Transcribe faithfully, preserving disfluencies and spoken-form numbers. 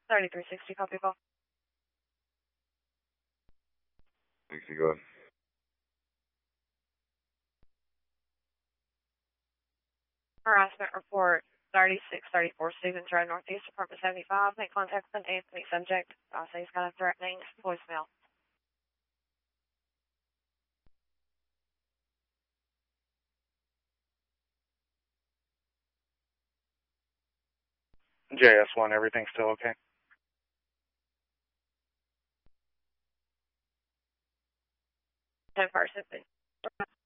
thirty-three sixty, copy call. sixty, go ahead. Harassment report thirty-six thirty-four, Stevens Road, Northeast, Apartment seventy-five. Make contact with an Anthony subject. I say he's got a threatening voicemail. J S one, everything's still okay? ten person, please.